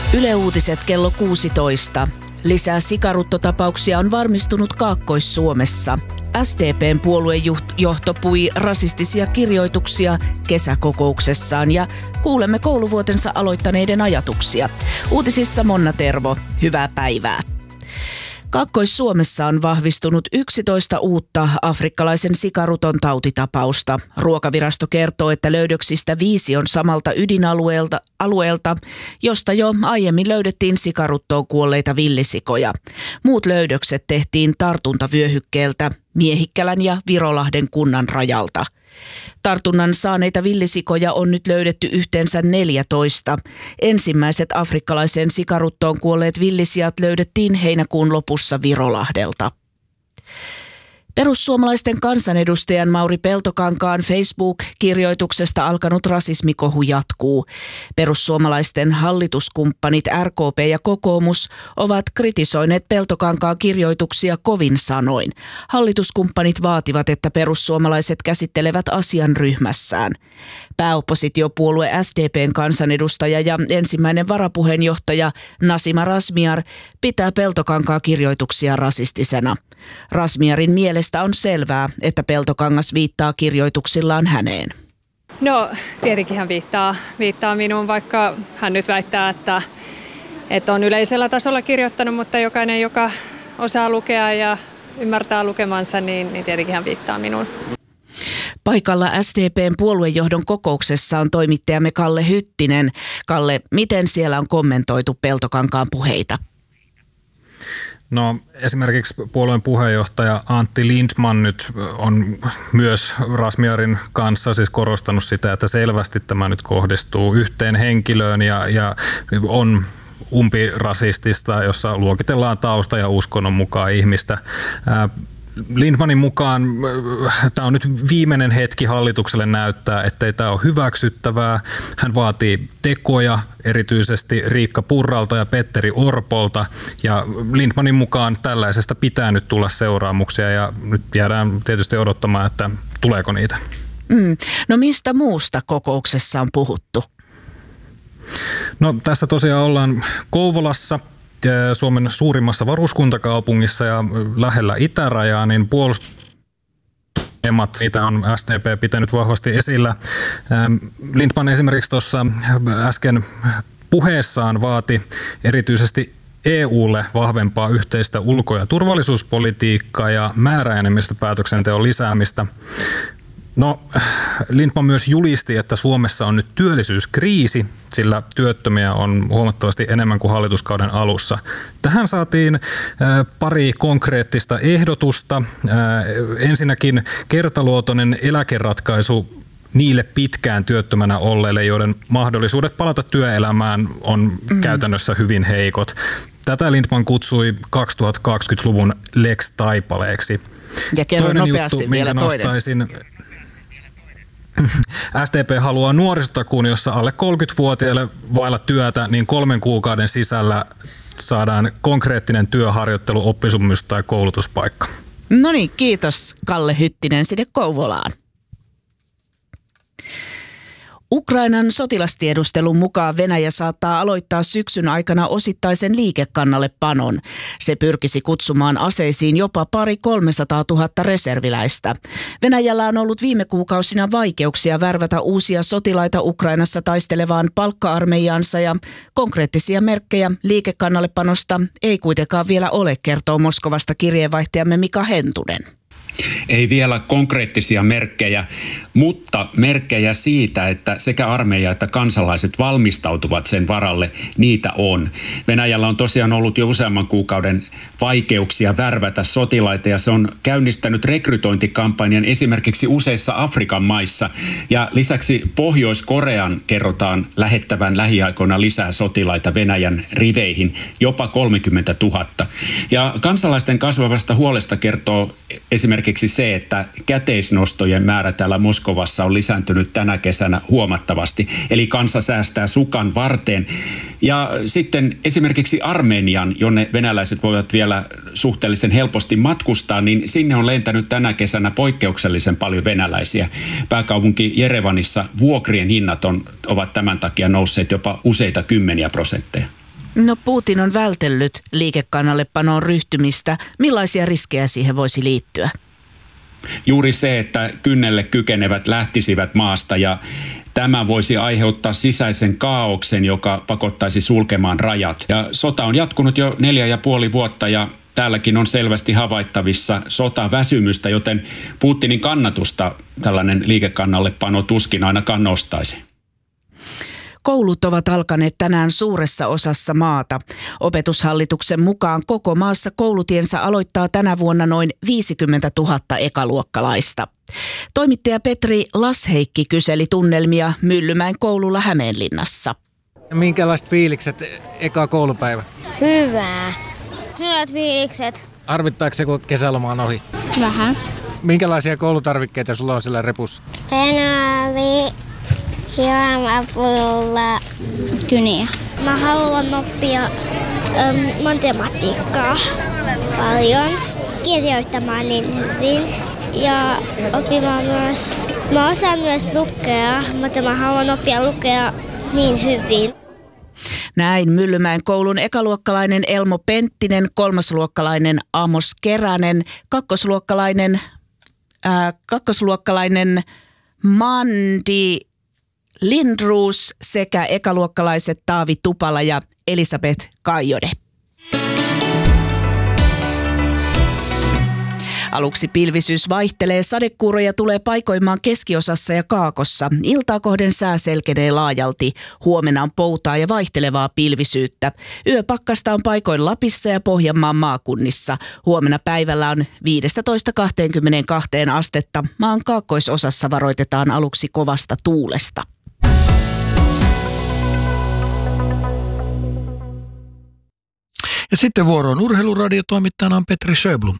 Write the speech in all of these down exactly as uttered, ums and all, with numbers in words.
Yle Uutiset kello kuusitoista. Lisää sikaruttotapauksia on varmistunut Kaakkois-Suomessa. S D P:n puoluejohto pui rasistisia kirjoituksia kesäkokouksessaan ja kuulemme kouluvuotensa aloittaneiden ajatuksia. Uutisissa Monna Tervo, hyvää päivää. Kaakkois-Suomessa on vahvistunut yksitoista uutta afrikkalaisen sikaruton tautitapausta. Ruokavirasto kertoo, että löydöksistä viisi on samalta ydinalueelta, alueelta, josta jo aiemmin löydettiin sikaruttoon kuolleita villisikoja. Muut löydökset tehtiin tartuntavyöhykkeeltä Miehikkälän ja Virolahden kunnan rajalta. Tartunnan saaneita villisikoja on nyt löydetty yhteensä neljätoista. Ensimmäiset afrikkalaiseen sikaruttoon kuolleet villisijat löydettiin heinäkuun lopussa Virolahdelta. Perussuomalaisten kansanedustajan Mauri Peltokankaan Facebook-kirjoituksesta alkanut rasismikohu jatkuu. Perussuomalaisten hallituskumppanit R K P ja kokoomus ovat kritisoineet Peltokankaan kirjoituksia kovin sanoin. Hallituskumppanit vaativat, että perussuomalaiset käsittelevät asian ryhmässään. Pääoppositiopuolue S D P:n kansanedustaja ja ensimmäinen varapuheenjohtaja Nasima Razmyar pitää Peltokankaan kirjoituksia rasistisena. Razmyarin mielestä on selvää, että Peltokangas viittaa kirjoituksillaan häneen. No tietenkin hän viittaa, viittaa minuun, vaikka hän nyt väittää, että, että on yleisellä tasolla kirjoittanut, mutta jokainen, joka osaa lukea ja ymmärtää lukemansa, niin, niin tietenkin hän viittaa minuun. Paikalla S D P:n puoluejohdon kokouksessa on toimittajamme Kalle Hyttinen. Kalle, miten siellä on kommentoitu Peltokankaan puheita? No esimerkiksi puolueen puheenjohtaja Antti Lindtman nyt on myös Razmyarin kanssa siis korostanut sitä, että selvästi tämä nyt kohdistuu yhteen henkilöön ja, ja on umpirasistista, jossa luokitellaan tausta ja uskonnon mukaan ihmistä. Lindtmanin mukaan tämä on nyt viimeinen hetki hallitukselle näyttää, ettei tämä ole hyväksyttävää. Hän vaatii tekoja erityisesti Riikka Purralta ja Petteri Orpolta ja Lindtmanin mukaan tällaisesta pitää nyt tulla seuraamuksia ja nyt jäädään tietysti odottamaan, että tuleeko niitä. Mm. No mistä muusta kokouksessa on puhuttu? No tässä tosiaan ollaan Kouvolassa, Suomen suurimmassa varuskuntakaupungissa ja lähellä itärajaa, niin puolustusteemat, niitä on S D P pitänyt vahvasti esillä. Lindtman esimerkiksi tuossa äsken puheessaan vaati erityisesti E U:lle vahvempaa yhteistä ulko- ja turvallisuuspolitiikkaa ja määräenemmistöpäätöksenteon lisäämistä. No, Lindtman myös julisti, että Suomessa on nyt työllisyyskriisi, sillä työttömiä on huomattavasti enemmän kuin hallituskauden alussa. Tähän saatiin pari konkreettista ehdotusta. Ensinnäkin kertaluotoinen eläkeratkaisu niille pitkään työttömänä olleille, joiden mahdollisuudet palata työelämään on mm. käytännössä hyvin heikot. Tätä Lindtman kutsui kaksituhattakaksikymmentäluvun Lex Taipaleeksi. Ja kerro toinen nopeasti juttu, vielä toinen. Nostaisin, S D P haluaa nuorisotakuun, jossa alle kolmekymmentävuotiaille vailla työtä, niin kolmen kuukauden sisällä saadaan konkreettinen työharjoittelu, oppisopimus tai koulutuspaikka. No niin, kiitos Kalle Hyttinen sinne Kouvolaan. Ukrainan sotilastiedustelun mukaan Venäjä saattaa aloittaa syksyn aikana osittaisen liikekannallepanon. Se pyrkisi kutsumaan aseisiin jopa pari kolmesataa tuhatta reserviläistä. Venäjällä on ollut viime kuukausina vaikeuksia värvätä uusia sotilaita Ukrainassa taistelevaan palkka-armeijaansa ja konkreettisia merkkejä liikekannallepanosta ei kuitenkaan vielä ole, kertoo Moskovasta kirjeenvaihtajamme Mika Hentunen. Ei vielä konkreettisia merkkejä, mutta merkkejä siitä, että sekä armeija että kansalaiset valmistautuvat sen varalle, niitä on. Venäjällä on tosiaan ollut jo useamman kuukauden vaikeuksia värvätä sotilaita ja se on käynnistänyt rekrytointikampanjan esimerkiksi useissa Afrikan maissa. Ja lisäksi Pohjois-Korean kerrotaan lähettävän lähiaikoina lisää sotilaita Venäjän riveihin, jopa kolmekymmentätuhatta. Ja kansalaisten kasvavasta huolesta kertoo esimerkiksi se, että käteisnostojen määrä täällä Moskovassa on lisääntynyt tänä kesänä huomattavasti. Eli kansa säästää sukan varteen. Ja sitten esimerkiksi Armenian, jonne venäläiset voivat vielä suhteellisen helposti matkustaa, niin sinne on lentänyt tänä kesänä poikkeuksellisen paljon venäläisiä. Pääkaupunki Jerevanissa vuokrien hinnat on, ovat tämän takia nousseet jopa useita kymmeniä prosentteja. No Putin on vältellyt liikekannallepanoon ryhtymistä. Millaisia riskejä siihen voisi liittyä? Juuri se, että kynnelle kykenevät lähtisivät maasta ja tämä voisi aiheuttaa sisäisen kaaoksen, joka pakottaisi sulkemaan rajat. Ja sota on jatkunut jo neljä ja puoli vuotta ja täälläkin on selvästi havaittavissa sotaväsymystä, joten Putinin kannatusta tällainen liikekannallepano tuskin ainakaan nostaisi. Koulut ovat alkaneet tänään suuressa osassa maata. Opetushallituksen mukaan koko maassa koulutiensä aloittaa tänä vuonna noin viisikymmentätuhatta ekaluokkalaista. Toimittaja Petri Lasheikki kyseli tunnelmia Myllymäen koululla Hämeenlinnassa. Minkälaiset fiilikset eka koulupäivä? Hyvää. Hyvät fiilikset. Harmittaako se, kun kesäloma on ohi? Vähän. Minkälaisia koulutarvikkeita sulla on siellä repussa? Penaali, juomapulla, kyniä. Mä haluan oppia äm, matematiikkaa paljon, kirjoittamaan niin hyvin ja oppimaan myös, mä osaan myös lukea, mutta mä haluan oppia lukea niin hyvin. Näin Myllymäen koulun ekaluokkalainen Elmo Penttinen, kolmasluokkalainen Amos Keränen, kakkosluokkalainen, ää, kakkosluokkalainen Mandi Lindruus sekä ekaluokkalaiset Taavi Tupala ja Elisabeth Kaijode. Aluksi pilvisyys vaihtelee, sadekuuroja tulee paikoimaan keskiosassa ja kaakossa. Iltaa kohden sää selkenee laajalti. Huomenna on poutaa ja vaihtelevaa pilvisyyttä. Yöpakkasta on paikoin Lapissa ja Pohjanmaan maakunnissa. Huomenna päivällä on viisitoista kaksikymmentäkaksi astetta. Maan kaakkoisosassa varoitetaan aluksi kovasta tuulesta. Ja sitten vuoroon urheiluradiotoimittajana on Petri Sjöblom.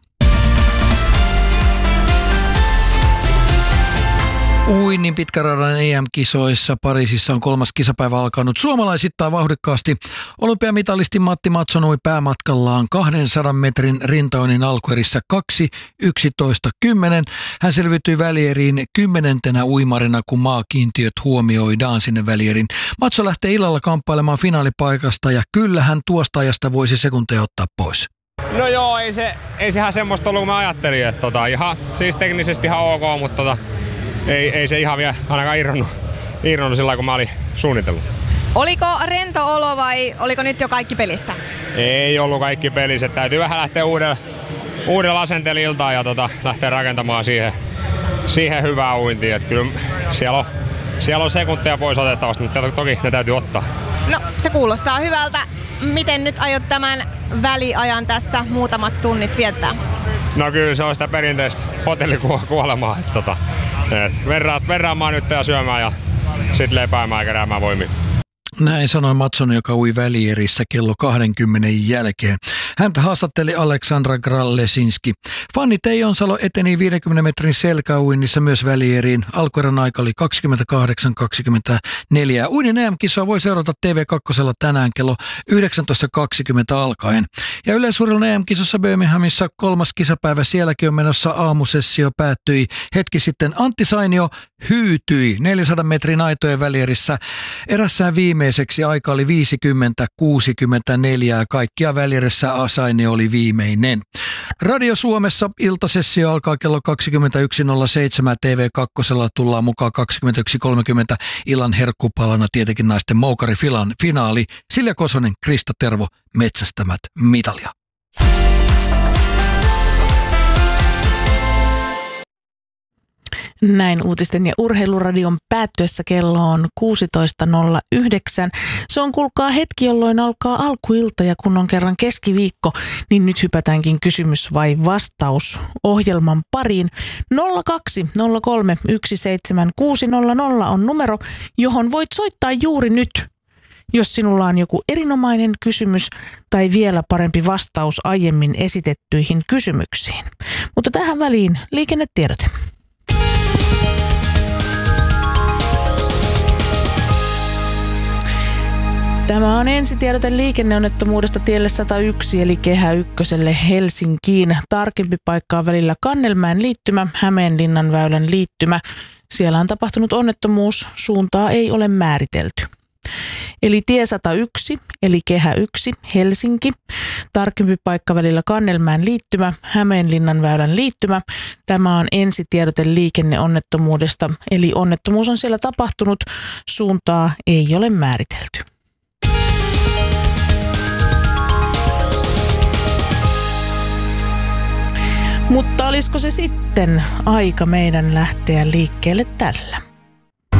Uinnin pitkäradan E M-kisoissa Pariisissa on kolmas kisapäivä alkanut suomalaisittain vauhdikkaasti. Olympiamitalisti Matti Matson ui päämatkallaan kahdensadan metrin rintaoinnin alkuerissä kaksi yksitoista kymmenen. Hän selviytyi välieriin kymmenentenä uimarina, kun maakiintiöt huomioidaan sinne välieriin. Matso lähtee illalla kamppailemaan finaalipaikasta ja kyllä hän tuosta ajasta voisi sekunteja ottaa pois. No joo, ei se, ei se ihan semmoista ollut, kun mä ajattelin. Että tota, ihan, siis teknisesti ihan ok, mutta tota, Ei, ei se ihan vielä ainakaan irronnut, irronnut sillä kun mä olin suunnitellut. Oliko rento olo vai oliko nyt jo kaikki pelissä? Ei ollut kaikki pelissä. Täytyy vähän lähteä uudella, uudella asenteella iltaan ja tota, lähteä rakentamaan siihen, siihen hyvää uintia. Et kyllä siellä on, siellä on sekunteja pois otettavasti, mutta toki ne täytyy ottaa. No se kuulostaa hyvältä. Miten nyt aiot tämän väliajan tässä muutamat tunnit viettää? No kyllä se on sitä perinteistä hotellikuolemaa. Tota, verran, verran maa nyt ja syömään ja sitten lepäämään ja keräämään voimia. Näin sanoi Matson, joka ui välierissä kello kaksikymmentä jälkeen. Häntä haastatteli Aleksandra Gralesinski. Fanni Teijonsalo eteni viidenkymmenen metrin selkäuinnissa myös välieriin. Alkuerän aika oli kaksikymmentäkahdeksan kaksikymmentäneljä. Uinnin E M-kisoa voi seurata T V kaksi tänään kello yhdeksäntoista kaksikymmentä alkaen. Ja yleisurheilun E M-kisossa Birminghamissa kolmas kisapäivä sielläkin on menossa. Aamusessio päättyi hetki sitten. Antti Sainio hyytyi neljänsadan metrin aitojen välierissä. Erässään viimeiseksi aika oli viisikymmentä kuusikymmentäneljä. Kaikkia välierissä Sainio oli viimeinen. Radio Suomessa iltasessio alkaa kello kaksikymmentäyksi nolla seitsemän. T V kaksi tullaan mukaan kaksikymmentäyksi kolmekymmentä. Illan herkkupalana tietenkin naisten moukarifilan finaali. Silja Kosonen, Krista Tervo, metsästämät mitalia. Näin uutisten ja urheiluradion päättyessä kello on kuusitoista nolla yhdeksän. Se on kuulkaa hetki, jolloin alkaa alkuilta ja kun on kerran keskiviikko, niin nyt hypätäänkin kysymys vai vastaus ohjelman pariin. nolla kaksi nolla kolme yksi seitsemän kuusi nolla nolla on numero, johon voit soittaa juuri nyt, jos sinulla on joku erinomainen kysymys tai vielä parempi vastaus aiemmin esitettyihin kysymyksiin. Mutta tähän väliin liikennetiedote. Tämä on ensitiedote liikenneonnettomuudesta tielle sata yksi eli Kehä ykköselle Helsinkiin. Tarkempi paikka on välillä Kannelmäen liittymä, Hämeenlinnan väylän liittymä. Siellä on tapahtunut onnettomuus, suuntaa ei ole määritelty. Eli tie sata yksi, eli kehä yksi, Helsinki. Tarkempi paikka välillä Kannelmäen liittymä, Hämeenlinnan väylän liittymä. Tämä on ensitiedote liikenneonnettomuudesta, eli onnettomuus on siellä tapahtunut, suuntaa ei ole määritelty. Mutta olisiko se sitten aika meidän lähteä liikkeelle tällä?